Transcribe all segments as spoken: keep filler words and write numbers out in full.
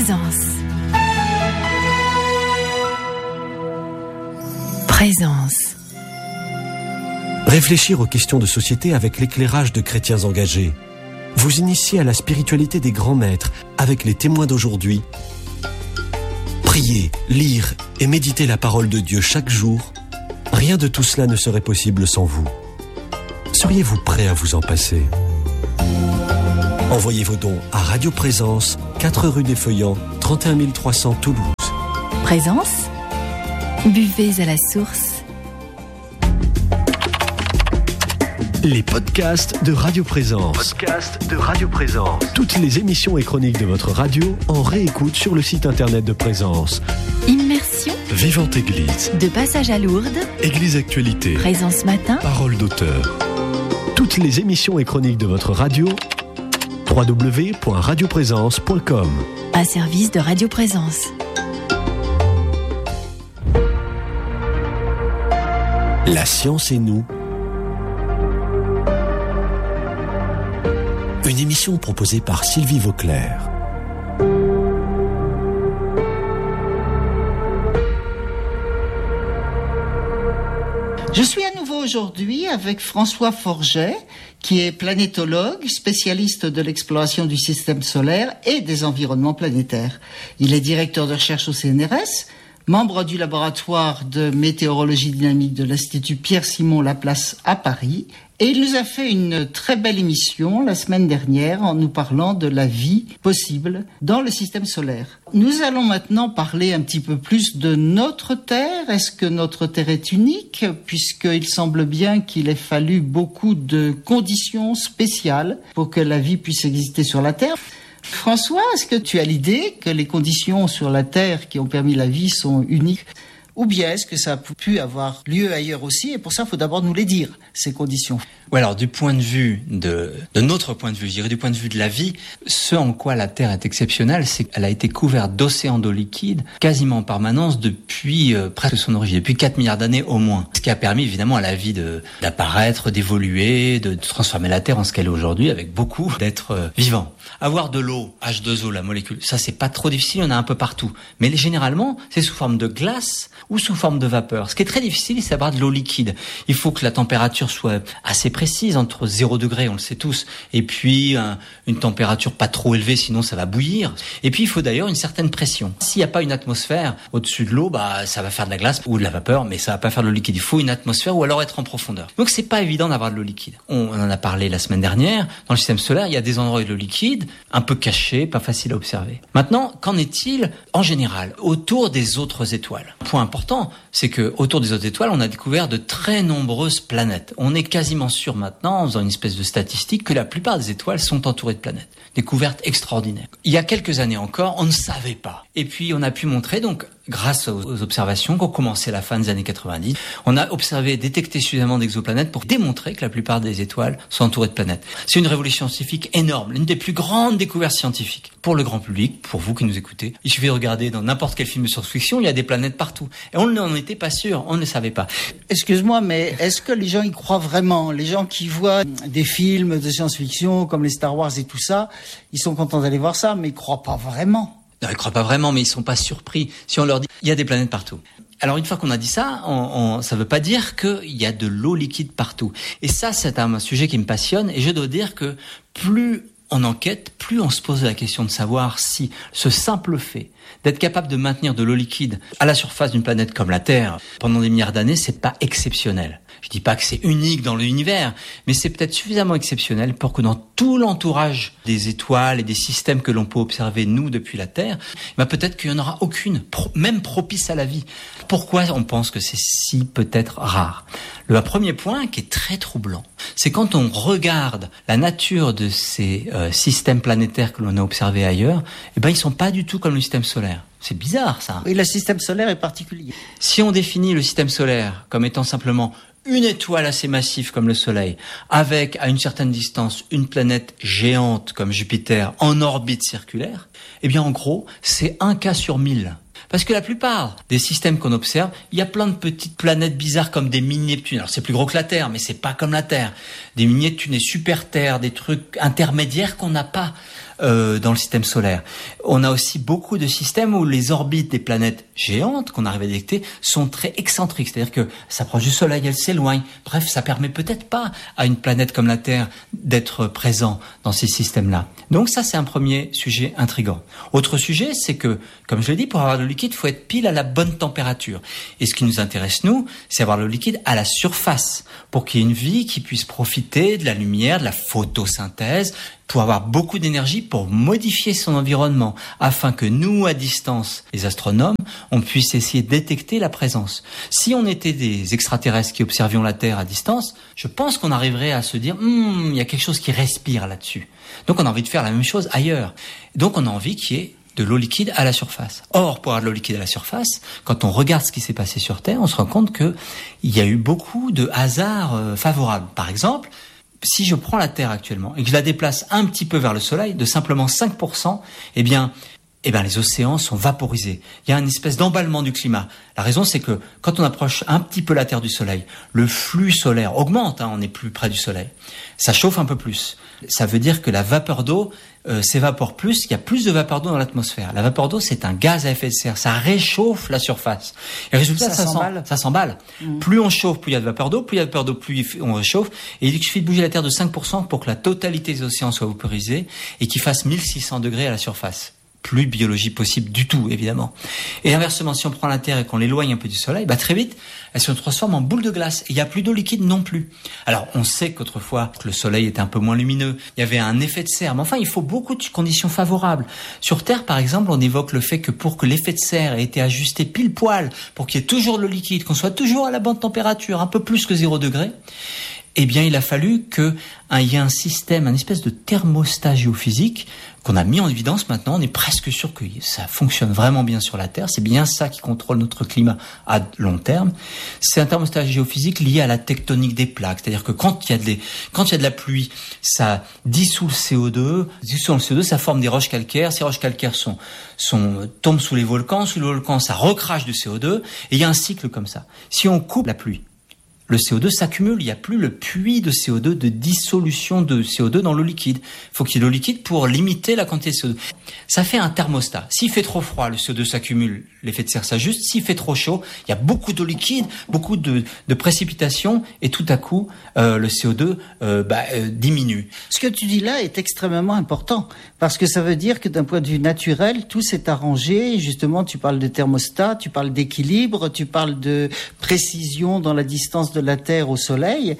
Présence. Présence. Réfléchir aux questions de société avec l'éclairage de chrétiens engagés. Vous initier à la spiritualité des grands maîtres avec les témoins d'aujourd'hui. Prier, lire et méditer la parole de Dieu chaque jour. Rien de tout cela ne serait possible sans vous. Seriez-vous prêt à vous en passer ? Envoyez vos dons à Radio Présence, quatre rue des Feuillants, trente et un mille trois cents Toulouse. Présence. Buvez à la source. Les podcasts de Radio Présence. Podcast de Radio Présence. Toutes les émissions et chroniques de votre radio en réécoute sur le site internet de Présence. Immersion. Vivante Église. De passage à Lourdes. Église Actualité. Présence matin. Parole d'auteur. Toutes les émissions et chroniques de votre radio. w w w point radio présence point com. À service de Radio Présence. La science et nous. Une émission proposée par Sylvie Vauclair. Je suis à nouveau aujourd'hui avec François Forget, qui est planétologue, spécialiste de l'exploration du système solaire et des environnements planétaires. Il est directeur de recherche au C N R S, membre du laboratoire de météorologie dynamique de l'Institut Pierre-Simon Laplace à Paris, et il nous a fait une très belle émission la semaine dernière en nous parlant de la vie possible dans le système solaire. Nous allons maintenant parler un petit peu plus de notre Terre. Est-ce que notre Terre est unique, puisqu'il semble bien qu'il ait fallu beaucoup de conditions spéciales pour que la vie puisse exister sur la Terre. François, est-ce que tu as l'idée que les conditions sur la Terre qui ont permis la vie sont uniques ? Ou bien est-ce que ça a pu avoir lieu ailleurs aussi ? Et pour ça, il faut d'abord nous les dire, ces conditions. Oui, alors du point de vue de, de notre point de vue, je dirais du point de vue de la vie, ce en quoi la Terre est exceptionnelle, c'est qu'elle a été couverte d'océans d'eau liquide quasiment en permanence depuis euh, presque son origine, depuis quatre milliards d'années au moins. Ce qui a permis évidemment à la vie de, d'apparaître, d'évoluer, de, de transformer la Terre en ce qu'elle est aujourd'hui avec beaucoup d'êtres euh, vivants. Avoir de l'eau, H deux O, la molécule, ça c'est pas trop difficile, il y en a un peu partout. Mais généralement, c'est sous forme de glace ou sous forme de vapeur. Ce qui est très difficile, c'est d'avoir de l'eau liquide. Il faut que la température soit assez précise, entre zéro degré, on le sait tous, et puis un, une température pas trop élevée, sinon ça va bouillir. Et puis il faut d'ailleurs une certaine pression. S'il n'y a pas une atmosphère au-dessus de l'eau, bah ça va faire de la glace ou de la vapeur, mais ça va pas faire de l'eau liquide. Il faut une atmosphère ou alors être en profondeur. Donc c'est pas évident d'avoir de l'eau liquide. On en a parlé la semaine dernière. Dans le système solaire, il y a des endroits de l'eau liquide, un peu cachés, pas facile à observer. Maintenant, qu'en est-il en général autour des autres étoiles ? Point important, c'est que autour des autres étoiles, on a découvert de très nombreuses planètes. On est quasiment sûr maintenant, en faisant une espèce de statistique, que la plupart des étoiles sont entourées de planètes. Découverte extraordinaire. Il y a quelques années encore, on ne savait pas. Et puis on a pu montrer, donc, grâce aux observations qui ont commencé à la fin des années quatre-vingt-dix, on a observé, détecté suffisamment d'exoplanètes pour démontrer que la plupart des étoiles sont entourées de planètes. C'est une révolution scientifique énorme, l'une des plus grandes découvertes scientifiques. Pour le grand public, pour vous qui nous écoutez, il suffit de regarder dans n'importe quel film de science-fiction, il y a des planètes partout. Et on n'en était pas sûr, on ne le savait pas. Excuse-moi, mais est-ce que les gens y croient vraiment ? Les gens qui voient des films de science-fiction comme les Star Wars et tout ça, ils sont contents d'aller voir ça, mais ils croient pas vraiment. Non, ils croient pas vraiment, mais ils sont pas surpris. Si on leur dit, il y a des planètes partout. Alors, une fois qu'on a dit ça, on, on, ça veut pas dire qu'il y a de l'eau liquide partout. Et ça, c'est un sujet qui me passionne, et je dois dire que plus on enquête, plus on se pose la question de savoir si ce simple fait d'être capable de maintenir de l'eau liquide à la surface d'une planète comme la Terre pendant des milliards d'années, c'est pas exceptionnel. Je dis pas que c'est unique dans l'univers, mais c'est peut-être suffisamment exceptionnel pour que dans tout l'entourage des étoiles et des systèmes que l'on peut observer, nous, depuis la Terre, bah peut-être qu'il n'y en aura aucune, même propice à la vie. Pourquoi on pense que c'est si peut-être rare ? Le premier point, qui est très troublant, c'est quand on regarde la nature de ces euh, systèmes planétaires que l'on a observés ailleurs, eh ben ils sont pas du tout comme le système solaire. C'est bizarre, ça. Oui, le système solaire est particulier. Si on définit le système solaire comme étant simplement une étoile assez massive comme le Soleil, avec à une certaine distance une planète géante comme Jupiter en orbite circulaire, eh bien en gros, c'est un cas sur mille. Parce que la plupart des systèmes qu'on observe, il y a plein de petites planètes bizarres comme des mini-Neptunes. Alors c'est plus gros que la Terre, mais c'est pas comme la Terre. Des mini-Neptunes, des super-Terres, des trucs intermédiaires qu'on n'a pas euh, dans le système solaire. On a aussi beaucoup de systèmes où les orbites des planètes géantes qu'on arrive à détecter sont très excentriques, c'est-à-dire que s'approche du Soleil, elles s'éloignent. Bref, ça permet peut-être pas à une planète comme la Terre d'être présent dans ces systèmes-là. Donc ça, c'est un premier sujet intriguant. Autre sujet, c'est que, comme je l'ai dit, pour avoir le liquide, il faut être pile à la bonne température. Et ce qui nous intéresse, nous, c'est avoir le liquide à la surface, pour qu'il y ait une vie qui puisse profiter de la lumière, de la photosynthèse, pour avoir beaucoup d'énergie pour modifier son environnement, afin que nous, à distance, les astronomes, on puisse essayer de détecter la présence. Si on était des extraterrestres qui observions la Terre à distance, je pense qu'on arriverait à se dire hm, il y a quelque chose qui respire là-dessus. Donc on a envie de faire la même chose ailleurs. Donc on a envie qu'il y ait de l'eau liquide à la surface. Or, pour avoir de l'eau liquide à la surface, quand on regarde ce qui s'est passé sur Terre, on se rend compte que il y a eu beaucoup de hasards euh, favorables. Par exemple, si je prends la Terre actuellement et que je la déplace un petit peu vers le Soleil, de simplement cinq pour cent, eh bien, eh bien, les océans sont vaporisés. Il y a une espèce d'emballement du climat. La raison, c'est que quand on approche un petit peu la Terre du Soleil, le flux solaire augmente, hein, on est plus près du Soleil. Ça chauffe un peu plus. Ça veut dire que la vapeur d'eau euh, s'évapore plus, il y a plus de vapeur d'eau dans l'atmosphère. La vapeur d'eau, c'est un gaz à effet de serre, ça réchauffe la surface. Et le résultat, ça, ça s'emballe. Ça s'emballe. Mmh. Plus on chauffe, plus il y a de vapeur d'eau, plus il y a de vapeur d'eau, plus on réchauffe. Et il suffit de bouger la Terre de cinq pour cent pour que la totalité des océans soit vaporisée et qu'il fasse mille six cents degrés à la surface. Plus de biologie possible du tout, évidemment. Et inversement, si on prend la Terre et qu'on l'éloigne un peu du Soleil, bah très vite, elle se transforme en boule de glace. Et il n'y a plus d'eau liquide non plus. Alors, on sait qu'autrefois, le Soleil était un peu moins lumineux. Il y avait un effet de serre. Mais enfin, il faut beaucoup de conditions favorables. Sur Terre, par exemple, on évoque le fait que pour que l'effet de serre ait été ajusté pile poil, pour qu'il y ait toujours de l'eau liquide, qu'on soit toujours à la bonne température, un peu plus que zéro degré, eh bien, il a fallu qu'il hein, y ait un système, un espèce de thermostat géophysique qu'on a mis en évidence maintenant. On est presque sûr que ça fonctionne vraiment bien sur la Terre. C'est bien ça qui contrôle notre climat à long terme. C'est un thermostat géophysique lié à la tectonique des plaques. C'est-à-dire que quand il y a de, les, quand il y a de la pluie, ça dissout le C O deux. Dissout le C O deux, ça forme des roches calcaires. Ces roches calcaires sont, sont, tombent sous les volcans. Sous les volcans, ça recrache du C O deux. Et il y a un cycle comme ça. Si on coupe la pluie, le C O deux s'accumule, il n'y a plus le puits de C O deux, de dissolution de C O deux dans l'eau liquide. Il faut qu'il y ait de l'eau liquide pour limiter la quantité de C O deux. Ça fait un thermostat. S'il fait trop froid, le C O deux s'accumule, l'effet de serre s'ajuste. S'il fait trop chaud, il y a beaucoup d'eau liquide, beaucoup de, de précipitations, et tout à coup, euh, le C O deux euh, bah, euh, diminue. Ce que tu dis là est extrêmement important, parce que ça veut dire que d'un point de vue naturel, tout s'est arrangé. Justement, tu parles de thermostat, tu parles d'équilibre, tu parles de précision dans la distance de la Terre au Soleil,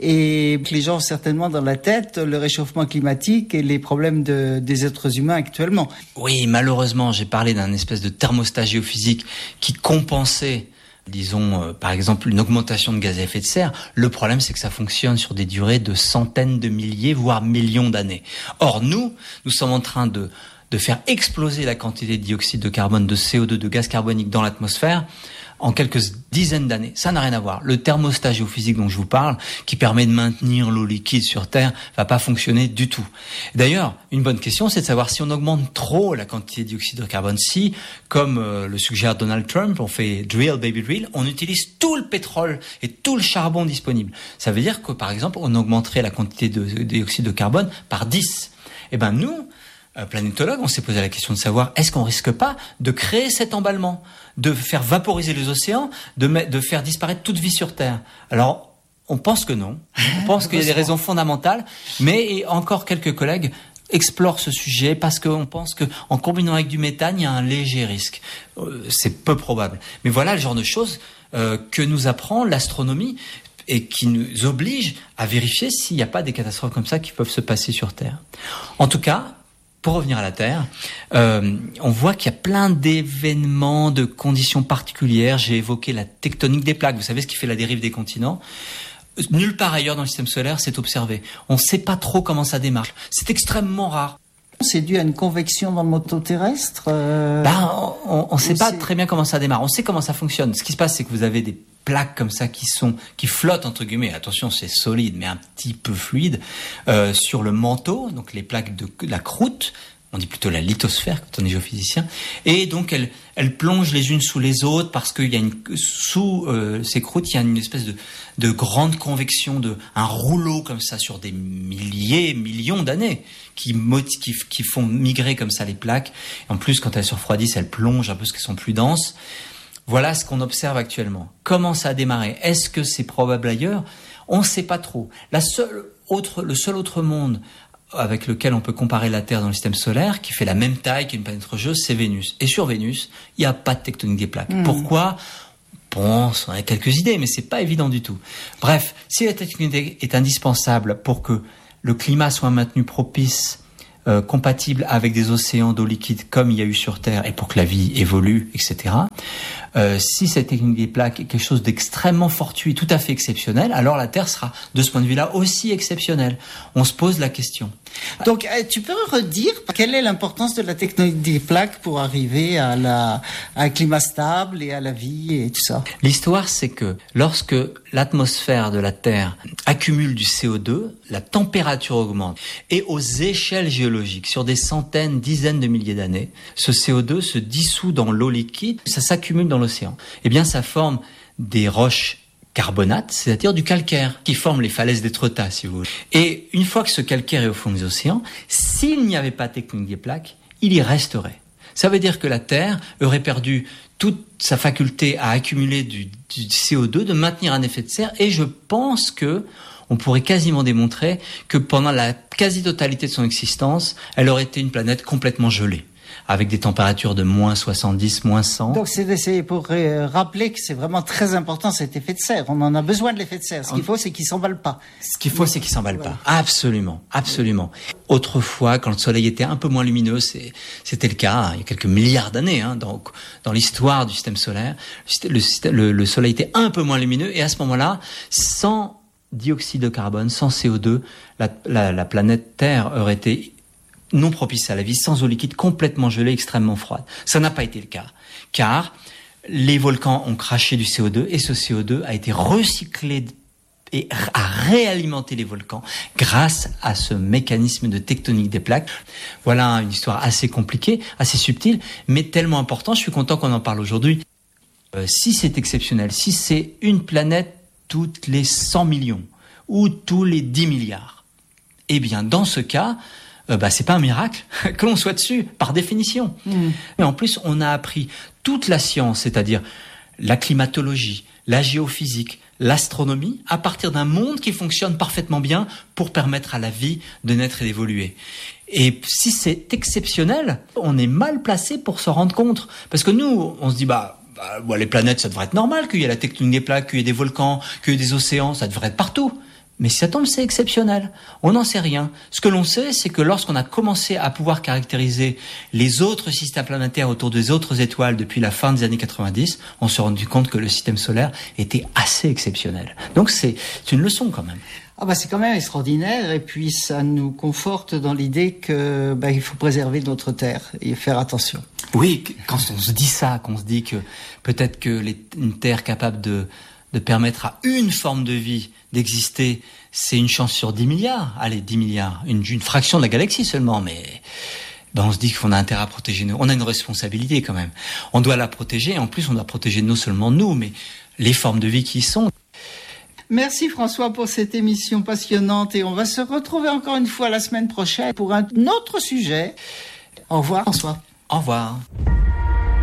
et les gens ont certainement dans la tête le réchauffement climatique et les problèmes de, des êtres humains actuellement. Oui, malheureusement, j'ai parlé d'un espèce de thermostat géophysique qui compensait, disons, euh, par exemple, une augmentation de gaz à effet de serre. Le problème, c'est que ça fonctionne sur des durées de centaines de milliers, voire millions d'années. Or, nous, nous sommes en train de, de faire exploser la quantité de dioxyde de carbone, de C O deux, de gaz carbonique dans l'atmosphère en quelques dizaines d'années. Ça n'a rien à voir. Le thermostat géophysique dont je vous parle, qui permet de maintenir l'eau liquide sur Terre, va pas fonctionner du tout. D'ailleurs, une bonne question, c'est de savoir si on augmente trop la quantité de dioxyde de carbone. Si, comme euh, le suggère Donald Trump, on fait drill baby drill, on utilise tout le pétrole et tout le charbon disponible. Ça veut dire que, par exemple, on augmenterait la quantité de, de dioxyde de carbone par dix. Eh ben, nous, euh, planétologues, on s'est posé la question de savoir, est-ce qu'on risque pas de créer cet emballement, de faire vaporiser les océans, de, mettre, de faire disparaître toute vie sur Terre? Alors, on pense que non. On pense qu'il y a des raisons fondamentales, mais encore quelques collègues explorent ce sujet parce qu'on pense que en combinant avec du méthane, il y a un léger risque. Euh, c'est peu probable. Mais voilà le genre de choses euh, que nous apprend l'astronomie et qui nous oblige à vérifier s'il n'y a pas des catastrophes comme ça qui peuvent se passer sur Terre. En tout cas, pour revenir à la Terre, euh, on voit qu'il y a plein d'événements, de conditions particulières. J'ai évoqué la tectonique des plaques. Vous savez ce qui fait la dérive des continents? Nulle part ailleurs dans le système solaire c'est observé. On ne sait pas trop comment ça démarre. C'est extrêmement rare. C'est dû à une convection dans le manteau terrestre euh... ben, On ne sait pas c'est... très bien comment ça démarre. On sait comment ça fonctionne. Ce qui se passe, c'est que vous avez des plaques comme ça qui sont qui flottent entre guillemets. Attention, c'est solide, mais un petit peu fluide euh, sur le manteau. Donc les plaques de, de la croûte on dit plutôt la lithosphère quand on est géophysicien, et donc elles, elles plongent les unes sous les autres parce qu'il y a une, sous euh, ces croûtes, il y a une espèce de, de grande convection, de, un rouleau comme ça sur des milliers, millions d'années qui, qui, qui font migrer comme ça les plaques. En plus, quand elles se refroidissent, elles plongent un peu parce qu'elles sont plus denses. Voilà ce qu'on observe actuellement. Comment ça a démarré? Est-ce que c'est probable ailleurs? On ne sait pas trop. La seule autre, le seul autre monde avec lequel on peut comparer la Terre dans le système solaire, qui fait la même taille qu'une planète rocheuse, c'est Vénus. Et sur Vénus, il n'y a pas de tectonique des plaques. Mmh. Pourquoi? On pense, on a quelques idées, mais c'est pas évident du tout. Bref, si la tectonique est indispensable pour que le climat soit maintenu propice, euh, compatible avec des océans d'eau liquide comme il y a eu sur Terre, et pour que la vie évolue, et cetera, Euh, si cette technique des plaques est quelque chose d'extrêmement fortuit, tout à fait exceptionnel, alors la Terre sera, de ce point de vue-là, aussi exceptionnelle. On se pose la question. Donc, euh, tu peux redire quelle est l'importance de la technique des plaques pour arriver à, la, à un climat stable et à la vie et tout ça? L'histoire, c'est que lorsque l'atmosphère de la Terre accumule du C O deux, la température augmente. Et aux échelles géologiques, sur des centaines, dizaines de milliers d'années, ce C O deux se dissout dans l'eau liquide, ça s'accumule dans l'océan. Eh bien, ça forme des roches carbonates, c'est-à-dire du calcaire, qui forment les falaises d'Étretat, si vous voulez. Et une fois que ce calcaire est au fond des océans, s'il n'y avait pas de technique des plaques, il y resterait. Ça veut dire que la Terre aurait perdu toute sa faculté à accumuler du, du C O deux, de maintenir un effet de serre, et je pense que on pourrait quasiment démontrer que pendant la quasi-totalité de son existence, elle aurait été une planète complètement gelée, avec des températures de moins soixante-dix, moins cent. Donc c'est, c'est pour euh, rappeler que c'est vraiment très important cet effet de serre. On en a besoin de l'effet de serre. Ce qu'il faut, c'est qu'il s'emballe pas. Ce qu'il faut, c'est qu'il s'emballe pas. Absolument, absolument. Autrefois, quand le Soleil était un peu moins lumineux, c'est, c'était le cas hein, il y a quelques milliards d'années, hein, donc dans l'histoire du système solaire, le, le, le Soleil était un peu moins lumineux, et à ce moment-là, sans dioxyde de carbone, sans C O deux, la, la, la planète Terre aurait été non propice à la vie, sans eau liquide, complètement gelée, extrêmement froide. Ça n'a pas été le cas, car les volcans ont craché du C O deux, et ce C O deux a été recyclé et a réalimenté les volcans grâce à ce mécanisme de tectonique des plaques. Voilà une histoire assez compliquée, assez subtile, mais tellement importante. Je suis content qu'on en parle aujourd'hui. Euh, si c'est exceptionnel, si c'est une planète toutes les cent millions ou tous les dix milliards, eh bien, dans ce cas, euh, bah, c'est pas un miracle que l'on soit dessus, par définition. Mmh. Mais en plus, on a appris toute la science, c'est-à-dire la climatologie, la géophysique, l'astronomie, à partir d'un monde qui fonctionne parfaitement bien pour permettre à la vie de naître et d'évoluer. Et si c'est exceptionnel, on est mal placé pour s'en rendre compte. Parce que nous, on se dit, bah, bah bon, les planètes, ça devrait être normal qu'il y ait la tectonique des plaques, qu'il y ait des volcans, qu'il y ait des océans, ça devrait être partout. Mais si ça tombe, c'est exceptionnel. On n'en sait rien. Ce que l'on sait, c'est que lorsqu'on a commencé à pouvoir caractériser les autres systèmes planétaires autour des autres étoiles depuis la fin des années quatre-vingt-dix, on s'est rendu compte que le système solaire était assez exceptionnel. Donc c'est, c'est une leçon quand même. Ah bah c'est quand même extraordinaire, et puis ça nous conforte dans l'idée que bah, il faut préserver notre Terre et faire attention. Oui, quand on se dit ça, qu'on se dit que peut-être que les, une Terre capable de, de permettre à une forme de vie d'exister, c'est une chance sur dix milliards. Allez, dix milliards, une, une fraction de la galaxie seulement, mais ben on se dit qu'on a intérêt à protéger nous. On a une responsabilité quand même. On doit la protéger, et en plus on doit protéger non seulement nous, mais les formes de vie qui y sont. Merci François pour cette émission passionnante, et on va se retrouver encore une fois la semaine prochaine pour un autre sujet. Au revoir François. Au revoir.